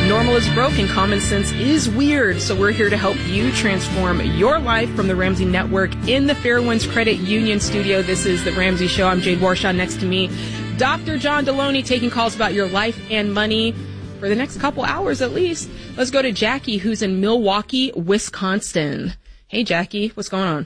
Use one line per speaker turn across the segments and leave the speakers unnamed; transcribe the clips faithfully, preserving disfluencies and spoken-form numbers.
Normal is broke and common sense is weird. So we're here to help you transform your life from the Ramsey Network in the Fairwinds Credit Union studio. This is The Ramsey Show. I'm Jade Warshaw. Next to me, Doctor John Deloney, taking calls about your life and money for the next couple hours at least. Let's go to Jackie, who's in Milwaukee, Wisconsin. Hey, Jackie, what's going on?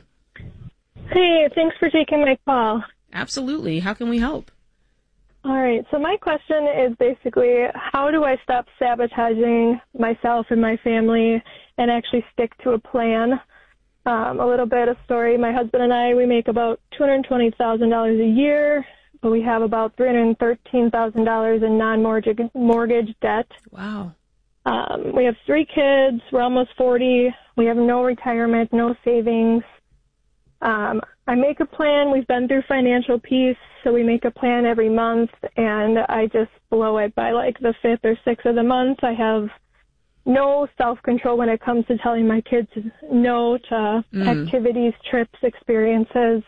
Hey, thanks for taking my call.
Absolutely. How can we help?
All right, so my question is basically, how do I stop sabotaging myself and my family and actually stick to a plan? Um, a little bit of story. My husband and I, we make about two hundred twenty thousand dollars a year, but we have about three hundred thirteen thousand dollars in non-mortgage mortgage debt.
Wow.
Um, we have three kids. We're almost forty. We have no retirement, no savings. Um, I make a plan. We've been through financial peace, so we make a plan every month, and I just blow it by like the fifth or sixth of the month. I have no self-control when it comes to telling my kids no to mm. activities, trips, experiences.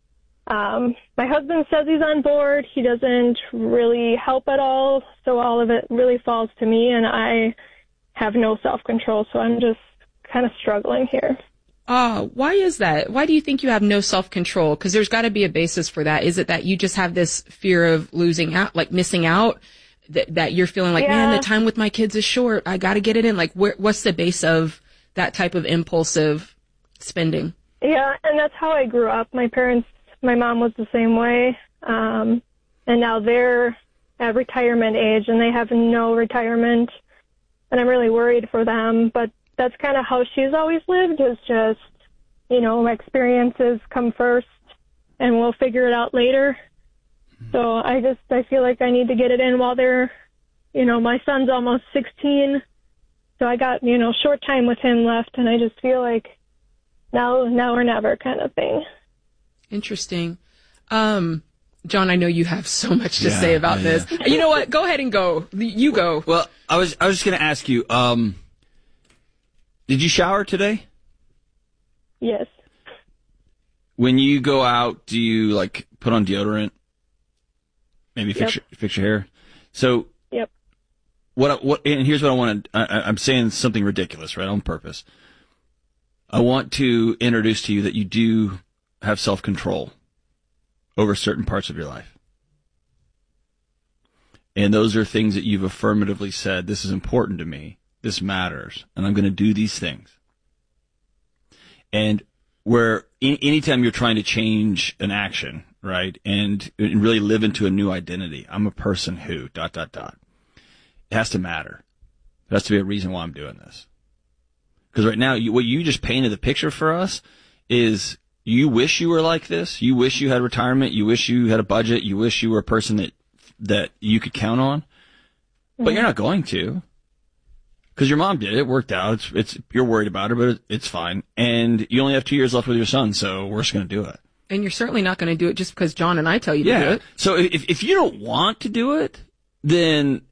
Um, my husband says he's on board. He doesn't really help at all, so all of it really falls to me, and I have no self-control, so I'm just kind of struggling here.
Uh, why is that? Why do you think you have no self-control? Because there's got to be a basis for that. Is it that you just have this fear of losing out, like missing out, that, that you're feeling like,
yeah.
man, the time with my kids is short. I got to get it in. Like, where, what's the base of that type of impulsive spending?
Yeah, and that's how I grew up. My parents, my mom was the same way. Um, and now they're at retirement age and they have no retirement. And I'm really worried for them, but that's kind of how she's always lived, is just, you know, my experiences come first and we'll figure it out later. So I just, I feel like I need to get it in while they're, you know, my son's almost sixteen. So I got, you know, short time with him left, and I just feel like now, now or never kind of thing.
Interesting. Um, John, I know you have so much to
yeah,
say about
yeah,
this.
Yeah.
You know what? Go ahead and go. You go.
Well, I was, I was just going to ask you, um, did you shower today?
Yes.
When you go out, do you like put on deodorant? Maybe fix
Yep.
your, fix your hair. So.
Yep.
What? What? And here's what I want to. I, I'm saying something ridiculous, right? On purpose. I want to introduce to you that you do have self-control over certain parts of your life, and those are things that you've affirmatively said. This is important to me. This matters, and I'm going to do these things. And where any, anytime you're trying to change an action, right, and, and really live into a new identity, I'm a person who, dot, dot, dot, it has to matter. There has to be a reason why I'm doing this. Because right now, you, what you just painted the picture for us is you wish you were like this. You wish you had retirement. You wish you had a budget. You wish you were a person that, that you could count on. Mm-hmm. But you're not going to. Because your mom did it, it worked out. It's, it's, you're worried about her, but it, it's fine. And you only have two years left with your son, so we're just going to do it.
And you're certainly not going to do it just because John and I tell you
yeah.
to do it.
So if, if you don't want to do it, then,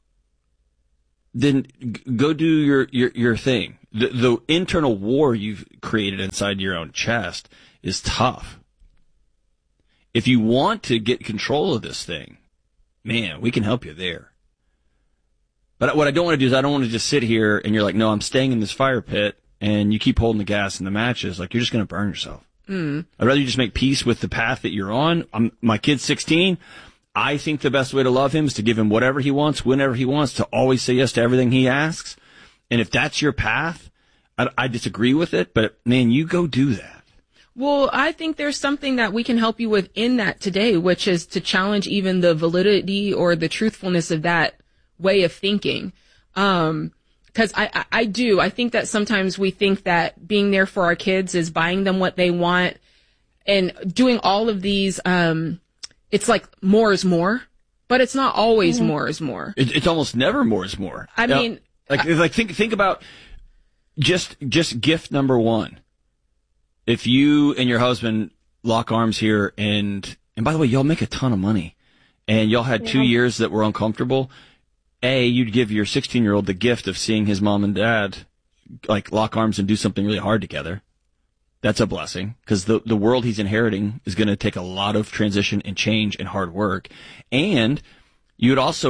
then go do your, your, your thing. The, the internal war you've created inside your own chest is tough. If you want to get control of this thing, man, we can help you there. But what I don't want to do is I don't want to just sit here and you're like, no, I'm staying in this fire pit, and you keep holding the gas and the matches. Like, you're just going to burn yourself. Mm. I'd rather you just make peace with the path that you're on. I'm, my kid's sixteen. I think the best way to love him is to give him whatever he wants, whenever he wants, to always say yes to everything he asks. And if that's your path, I, I disagree with it, but man, you go do that.
Well, I think there's something that we can help you with in that today, which is to challenge even the validity or the truthfulness of that way of thinking. Um, cause I, I, I do, I think that sometimes we think that being there for our kids is buying them what they want and doing all of these, um, it's like more is more, but it's not always mm-hmm. more is more.
It, it's almost never more is more.
I
now,
mean,
like,
I,
like think, think about just, just gift number one. If you and your husband lock arms here and, and by the way, y'all make a ton of money and y'all had yeah. two years that were uncomfortable. A, you'd give your sixteen-year-old the gift of seeing his mom and dad, like, lock arms and do something really hard together. That's a blessing, because the, the world he's inheriting is going to take a lot of transition and change and hard work. And you would also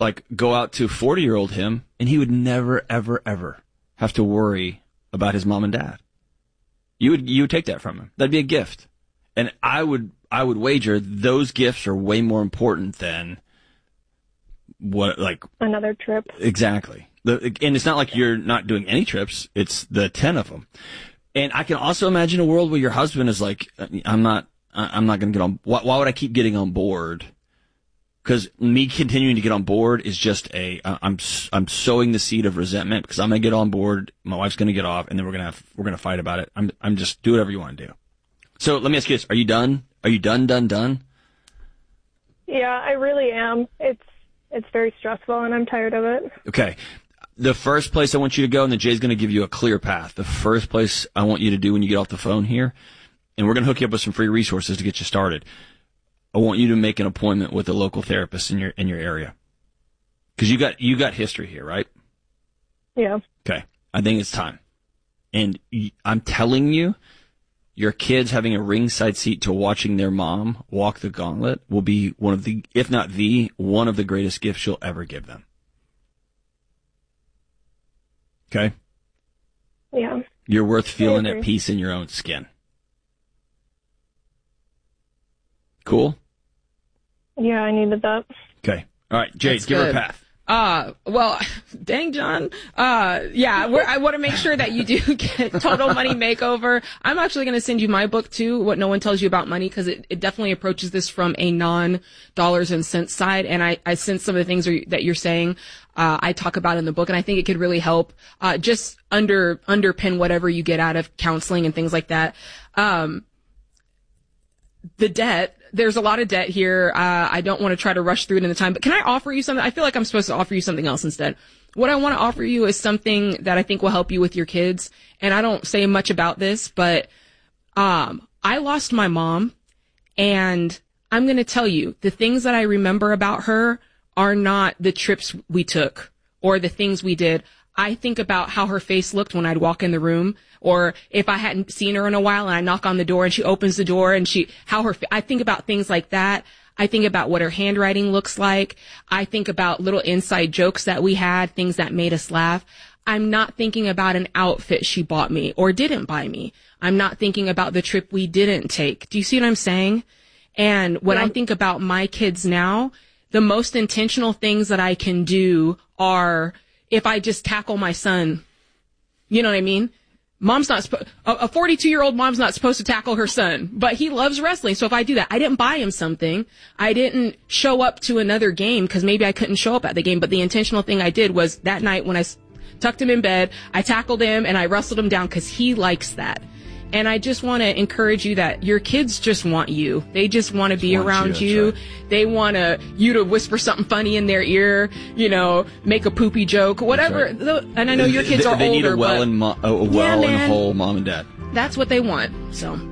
like go out to forty year old him and he would never, ever, ever have to worry about his mom and dad. You would, you would take that from him. That'd be a gift. And I would, I would wager those gifts are way more important than what, like. Another
trip.
Exactly. The, and it's not like you're not doing any trips. It's the ten of them. And I can also imagine a world where your husband is like, I'm not, I'm not going to get on. Why, why would I keep getting on board? Because me continuing to get on board is just a, I'm, I'm sowing the seed of resentment because I'm going to get on board. My wife's going to get off and then we're going to have, we're going to fight about it. I'm, I'm just do whatever you want to do. So let me ask you this. Are you done? Are you done, done, done?
Yeah, I really am. It's, it's very stressful and I'm tired of it.
Okay. The first place I want you to go, and then Jay's going to give you a clear path. The first place I want you to do when you get off the phone here, and we're going to hook you up with some free resources to get you started. I want you to make an appointment with a local therapist in your in your area, because you got you got history here, right?
Yeah.
Okay. I think it's time, and I'm telling you, your kids having a ringside seat to watching their mom walk the gauntlet will be one of the, if not the, one of the greatest gifts you'll ever give them. Okay?
Yeah.
You're worth feeling at peace in your own skin. Cool?
Yeah, I needed that.
Okay. All right, Jade,
That's
give
good.
her a path.
Uh, well, dang, John. Uh, yeah, we're, I want to make sure that you do get Total Money Makeover. I'm actually going to send you my book too, What No One Tells You About Money, because it, it definitely approaches this from a non-dollars and cents side. And I, I sense some of the things are, that you're saying, uh, I talk about in the book, and I think it could really help, uh, just under, underpin whatever you get out of counseling and things like that. Um, the debt, there's a lot of debt here. Uh, I don't want to try to rush through it in the time, but can I offer you something? I feel like I'm supposed to offer you something else instead. What I want to offer you is something that I think will help you with your kids. And I don't say much about this, but, um, I lost my mom, and I'm going to tell you the things that I remember about her are not the trips we took or the things we did. I think about how her face looked when I'd walk in the room, or if I hadn't seen her in a while and I knock on the door and she opens the door and she, how her, I think about things like that. I think about what her handwriting looks like. I think about little inside jokes that we had, things that made us laugh. I'm not thinking about an outfit she bought me or didn't buy me. I'm not thinking about the trip we didn't take. Do you see what I'm saying? And when yeah. I think about my kids now, the most intentional things that I can do are if I just tackle my son. You know what I mean? Mom's not supposed, a forty-two year old mom's not supposed to tackle her son, but he loves wrestling. So if I do that, I didn't buy him something. I didn't show up to another game because maybe I couldn't show up at the game. But the intentional thing I did was that night when I tucked him in bed, I tackled him and I wrestled him down because he likes that. And I just want to encourage you that your kids just want you. They just want to be around you. you. Right. They want to, you to whisper something funny in their ear, you know, make a poopy joke, whatever. Right. And I know your kids
they,
are
they
older,
need a well,
but
and, mo- a well
yeah,
and whole mom and dad.
That's what they want. So.